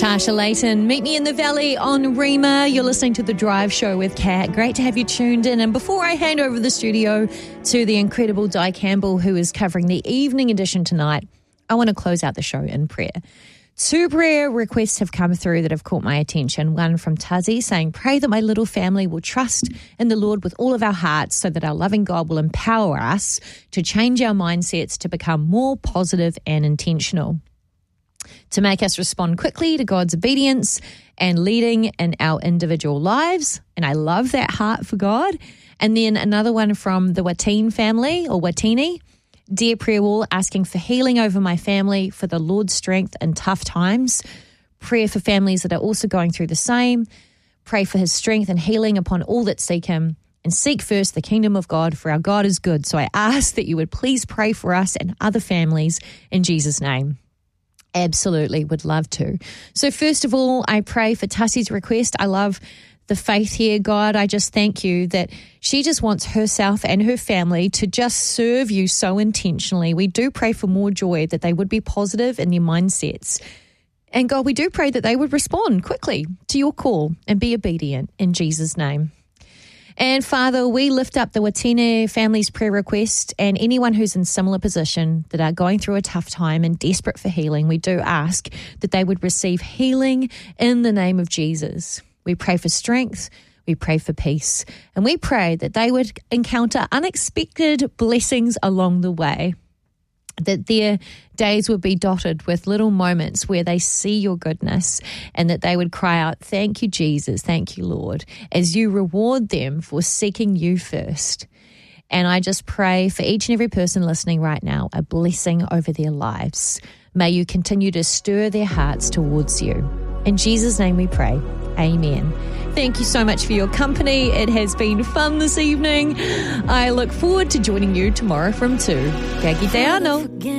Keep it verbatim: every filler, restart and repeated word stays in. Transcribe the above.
Tasha Layton. Meet me in the valley on Rima. You're listening to The Drive Show with Kat. Great to have you tuned in. And before I hand over the studio to the incredible Di Campbell, who is covering the evening edition tonight, I want to close out the show in prayer. Two prayer requests have come through that have caught my attention. One from Tuzzy saying, pray that my little family will trust in the Lord with all of our hearts so that our loving God will empower us to change our mindsets to become more positive and intentional, to make us respond quickly to God's obedience and leading in our individual lives. And I love that heart for God. And then another one from the Watine family, or Watini. Dear Prayer Wall, asking for healing over my family, for the Lord's strength in tough times. Prayer for families that are also going through the same. Pray for his strength and healing upon all that seek him. And seek first the kingdom of God, for our God is good. So I ask that you would please pray for us and other families in Jesus' name. Absolutely, would love to. So first of all, I pray for Tussie's request. I love the faith here, God. I just thank you that she just wants herself and her family to just serve you so intentionally. We do pray for more joy, that they would be positive in their mindsets. And God, we do pray that they would respond quickly to your call and be obedient in Jesus' name. And Father, we lift up the Watine family's prayer request, and anyone who's in similar position that are going through a tough time and desperate for healing. We do ask that they would receive healing in the name of Jesus. We pray for strength, we pray for peace, and we pray that they would encounter unexpected blessings along the way, that their days would be dotted with little moments where they see your goodness, and that they would cry out, thank you, Jesus, thank you, Lord, as you reward them for seeking you first. And I just pray for each and every person listening right now, a blessing over their lives. May you continue to stir their hearts towards you. In Jesus' name we pray. Amen. Thank you so much for your company. It has been fun this evening. I look forward to joining you tomorrow from two. Kia kite anō.